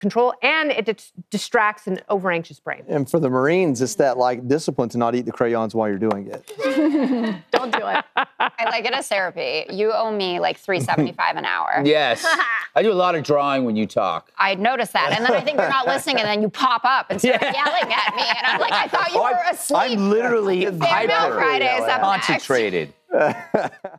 control, and it distracts an over-anxious brain. And for the Marines, it's that like discipline to not eat the crayons while you're doing it. Don't do it. I like it as therapy. You owe me like $3.75 an hour. Yes. I do a lot of drawing when you talk. I noticed that. And then I think you're not listening, and then you pop up and start yelling at me. And I'm like, I thought you were asleep. I'm literally Fair Mail hyper Fridays up next. concentrated.